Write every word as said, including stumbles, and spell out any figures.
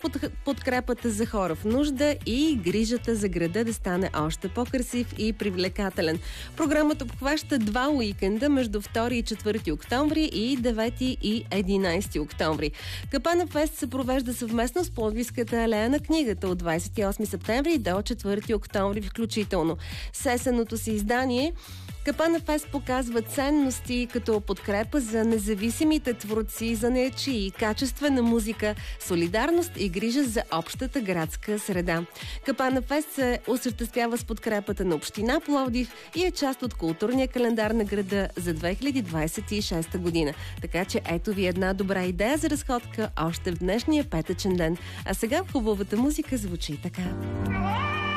под, подкрепата за хора в нужда и грижата за града да стане още по-красив и привлекателен. Програмата обхваща два уикенда между втори и четвърти октомври и девети и единайсети октомври. Капана Фест се провежда съвместно с Пловдивската алея на книгата от двайсет и осми септември до четвърти октомври включително. С есенното си издание Капана Фест показва ценности като подкрепа за независимите творци, занаятчии, качествена музика, солидарност и грижа за общата градска среда. Капана Фест се осъществява с подкрепата на община Пловдив и е част от културния календар на града за две хиляди двайсет и шеста година. Така че ето ви една добра идея за разходка още в днешния петъчен ден. А сега хубавата музика звучи така.